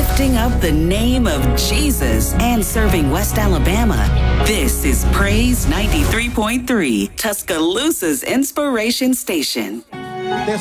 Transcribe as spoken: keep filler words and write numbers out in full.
lifting up the name of Jesus and serving West Alabama. This is Praise ninety-three point three, Tuscaloosa's Inspiration Station.